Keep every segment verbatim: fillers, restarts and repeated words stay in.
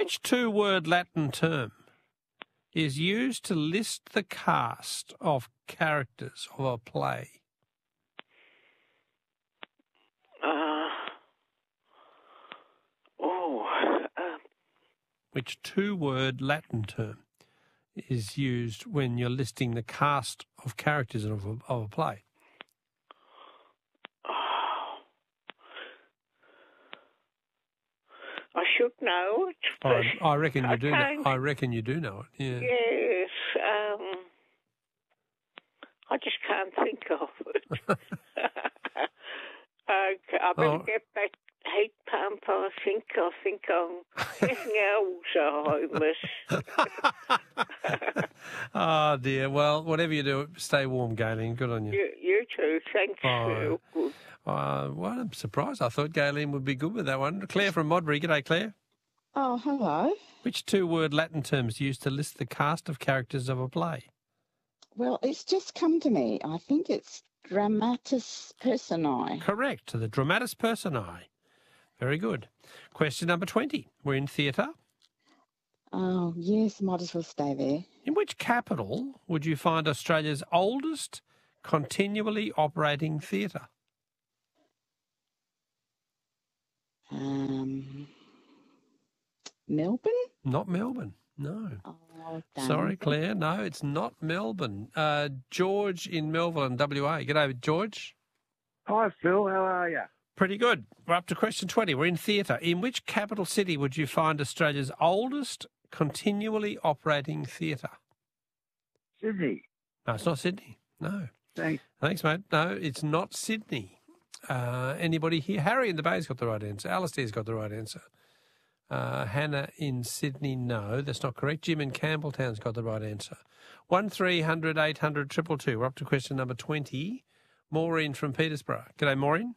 Which two-word Latin term is used to list the cast of characters of a play? Uh, oh. Uh, Which two-word Latin term is used when you're listing the cast of characters of a, of a play? oh. I should know it. I, I reckon you I do. Know, can't- I reckon you do know it. Yeah. Yes. Um, I just can't think of it. I, I better Oh. get that heat pump. I think I think I'm getting Alzheimer's. Oh dear. Well, whatever you do, stay warm, Galen. Good on you. you, you too. Thanks. Oh. For good. Uh, well, I'm surprised. I thought Galen would be good with that one. Claire from Modbury. G'day, Claire. Oh, hello. Which two-word Latin term is used to list the cast of characters of a play? Well, it's just come to me. I think it's dramatis personae. Correct. The dramatis personae. Very good. Question number twenty. We're in theatre. Oh, yes, might as well stay there. In which capital would you find Australia's oldest continually operating theatre? Um, Melbourne? Not Melbourne. No. Oh, damn. Sorry, Claire. No, it's not Melbourne. Uh, George in Melbourne, W A. G'day, George. Hi, Phil. How are you? Pretty good. We're up to question twenty. We're in theatre. In which capital city would you find Australia's oldest continually operating theatre? Sydney. No, it's not Sydney. No. Thanks. Thanks, mate. No, it's not Sydney. Uh, anybody here? Harry in the Bay's got the right answer. Alistair's got the right answer. Uh, Hannah in Sydney, no, that's not correct. Jim in Campbelltown's got the right answer. One three hundred eight hundred two two. We're up to question number twenty. Maureen from Petersburg. G'day, Maureen.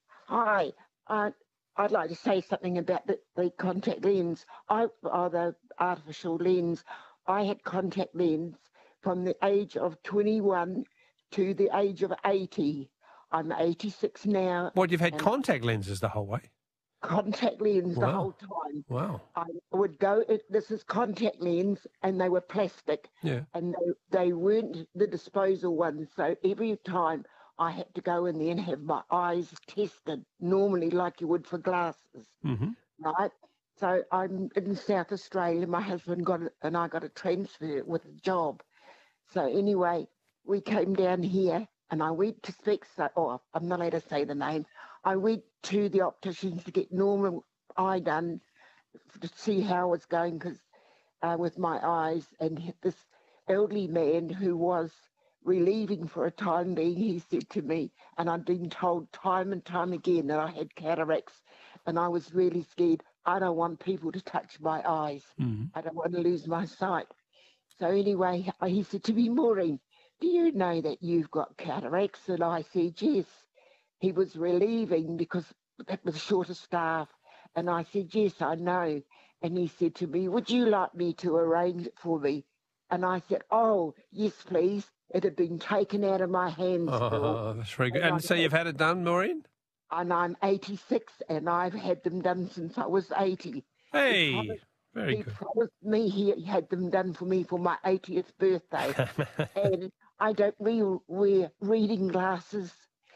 Hi. Uh, I'd like to say something about the, the contact lens. I, or the artificial lens. I had contact lens from the age of twenty-one to the age of eighty. I'm eighty-six now. What, you've had and contact lenses the whole way? Contact lens the Wow. whole time. Wow. I would go, it, this is contact lens, and they were plastic, Yeah. and they, they weren't the disposal ones. So every time I had to go in there and have my eyes tested, normally like you would for glasses, Mm-hmm. right? So I'm in South Australia. My husband got it, and I got a transfer with a job. So anyway, we came down here, and I went to speak. So, oh, I'm not allowed to say the name. I went to the opticians to get normal eye done to see how I was going, because uh, with my eyes, and this elderly man who was relieving for a time being, he said to me, and I'd been told time and time again that I had cataracts, and I was really scared. I don't want people to touch my eyes. Mm-hmm. I don't want to lose my sight. So anyway, he said to me, Maureen, do you know that you've got cataracts? And I said, yes. He was relieving because that was short of staff. And I said, yes, I know. And he said to me, would you like me to arrange it for me? And I said, oh, yes, please. It had been taken out of my hands. Phil. Oh, that's very good. And And I so you've had it done, Maureen? And I'm eighty-six, and I've had them done since I was eighty. Hey, He promised- very he good. promised me he had them done for me for my eightieth birthday. And I don't re- wear reading glasses,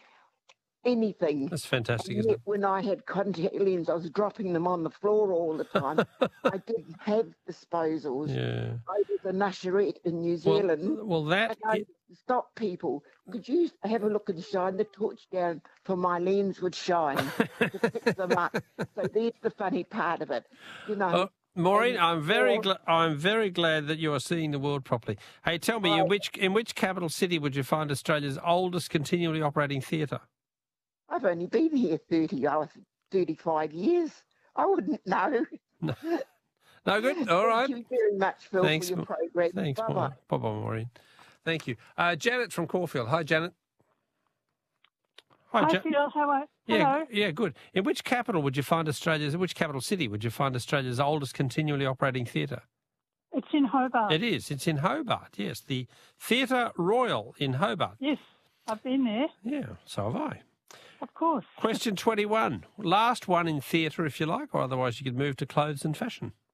anything. That's fantastic, And isn't yet it? when I had contact lenses, I was dropping them on the floor all the time. I didn't have disposals. Yeah. I was a usherette in New Well, Zealand. well, that And I stop people. Could you have a look and shine the torch down for my lens would shine to fix them up? So there's the funny part of it, you know. Oh, Maureen, and I'm very before- gl- I'm very glad that you are seeing the world properly. Hey, tell me, in Right. which in which capital city would you find Australia's oldest continually operating theatre? I've only been here thirty, I was thirty-five years. I wouldn't know. No, no good. All right. Thank you very much, Phil, Thanks, for your Ma- program. Thanks, Bye-bye. Maureen. Bye-bye, Maureen. Thank you. Uh, Janet from Caulfield. Hi, Janet. Hi, Hi, Ja- Phil. How are Yeah, Hello. yeah, good. In which capital would you find Australia's? In which capital city would you find Australia's oldest continually operating theatre? It's in Hobart. It is. It's in Hobart. Yes, the Theatre Royal in Hobart. Yes, I've been there, Yeah, so have I. of course. Question twenty-one. Last one in theatre, if you like, or otherwise you could move to clothes and fashion.